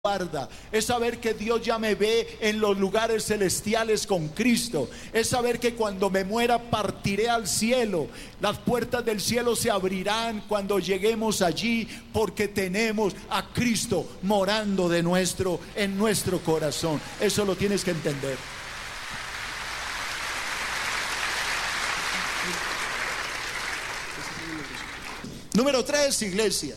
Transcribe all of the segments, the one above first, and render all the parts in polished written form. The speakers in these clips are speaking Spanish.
guarda, es saber que Dios ya me ve en los lugares celestiales con Cristo, es saber que cuando me muera partiré al cielo, las puertas del cielo se abrirán cuando lleguemos allí, porque tenemos a Cristo morando en nuestro corazón. Eso lo tienes que entender. Número 3, iglesia.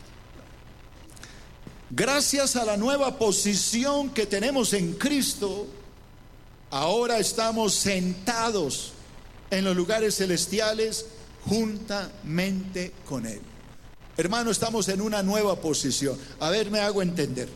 Gracias a la nueva posición que tenemos en Cristo, ahora estamos sentados en los lugares celestiales juntamente con Él. Hermano, estamos en una nueva posición. A ver, me hago entender.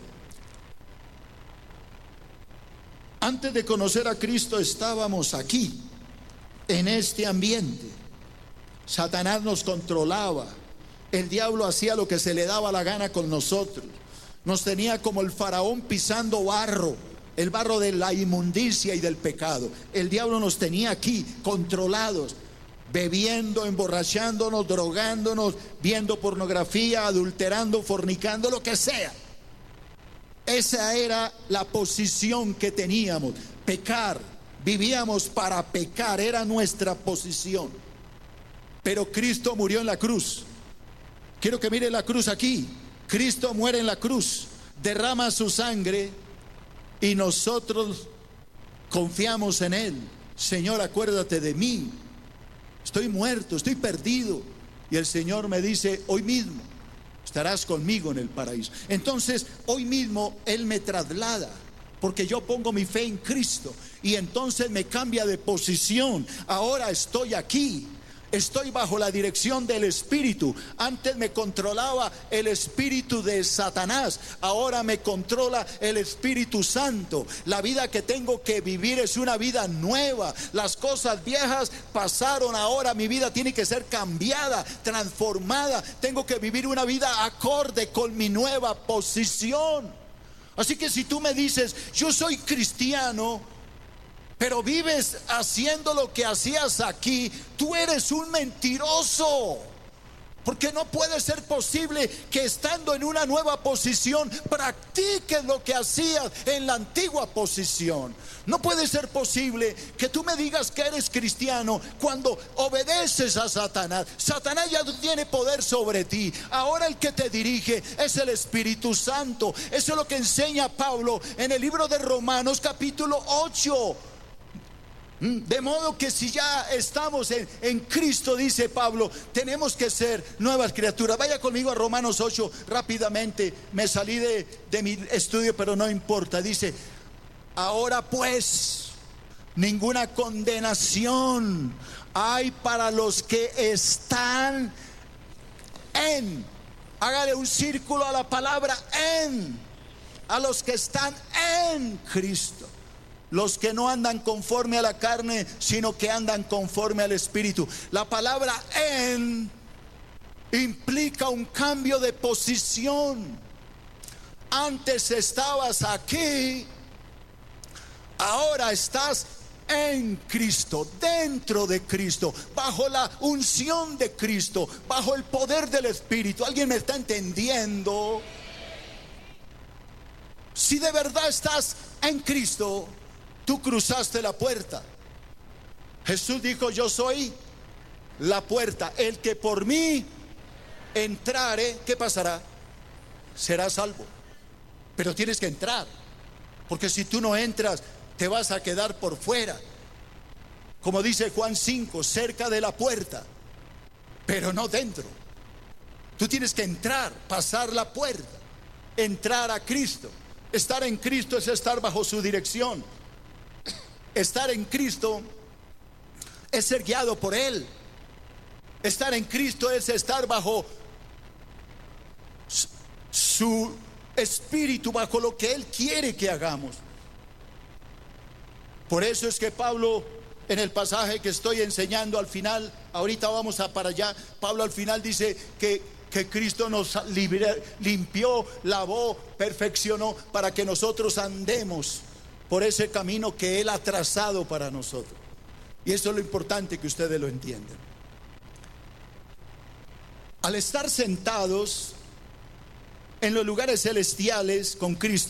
Antes de conocer a Cristo estábamos aquí, en este ambiente. Satanás nos controlaba. El diablo hacía lo que se le daba la gana con nosotros. Nos tenía como el faraón pisando barro, el barro de la inmundicia y del pecado. El diablo nos tenía aquí controlados, bebiendo, emborrachándonos, drogándonos, viendo pornografía, adulterando, fornicando, lo que sea. Esa era la posición que teníamos, pecar. Vivíamos para pecar, era nuestra posición. Pero Cristo murió en la cruz. Quiero que mire la cruz aquí. Cristo muere en la cruz, derrama su sangre y nosotros confiamos en Él. Señor, acuérdate de mí. Estoy muerto, estoy perdido. Y el Señor me dice, hoy mismo estarás conmigo en el paraíso. Entonces, hoy mismo Él me traslada, porque yo pongo mi fe en Cristo. Y entonces me cambia de posición. Ahora estoy aquí. Estoy bajo la dirección del Espíritu. Antes me controlaba el espíritu de Satanás, ahora me controla el Espíritu Santo. La vida que tengo que vivir es una vida nueva. Las cosas viejas pasaron, ahora mi vida tiene que ser cambiada, transformada. Tengo que vivir una vida acorde con mi nueva posición. Así que si tú me dices, yo soy cristiano, pero vives haciendo lo que hacías aquí, tú eres un mentiroso. Porque no puede ser posible que estando en una nueva posición practiques lo que hacías en la antigua posición. No puede ser posible que tú me digas que eres cristiano cuando obedeces a Satanás. Satanás ya no tiene poder sobre ti. Ahora el que te dirige es el Espíritu Santo. Eso es lo que enseña Pablo en el libro de Romanos capítulo 8. De modo que si ya estamos en Cristo, dice Pablo, tenemos que ser nuevas criaturas. Vaya conmigo a Romanos 8 rápidamente. Me salí de mi estudio, pero no importa. Dice, ahora pues, ninguna condenación hay para los que están en. Hágale un círculo a la palabra en. A los que están en Cristo. Los que no andan conforme a la carne, sino que andan conforme al Espíritu. La palabra en implica un cambio de posición. Antes estabas aquí, ahora estás en Cristo, dentro de Cristo, bajo la unción de Cristo, bajo el poder del Espíritu. ¿Alguien me está entendiendo? Si de verdad estás en Cristo, tú cruzaste la puerta. Jesús dijo, yo soy la puerta. El que por mí entrare, ¿qué pasará? Será salvo. Pero tienes que entrar, porque si tú no entras, te vas a quedar por fuera. Como dice Juan 5, cerca de la puerta, pero no dentro. Tú tienes que entrar, pasar la puerta, entrar a Cristo. Estar en Cristo es estar bajo su dirección. Estar en Cristo es ser guiado por Él. Estar en Cristo es estar bajo su Espíritu, bajo lo que Él quiere que hagamos. Por eso es que Pablo, en el pasaje que estoy enseñando al final, ahorita vamos para allá, Pablo al final dice que Cristo nos limpió, lavó, perfeccionó para que nosotros andemos por ese camino que Él ha trazado para nosotros. Y eso es lo importante, que ustedes lo entiendan. Al estar sentados en los lugares celestiales con Cristo.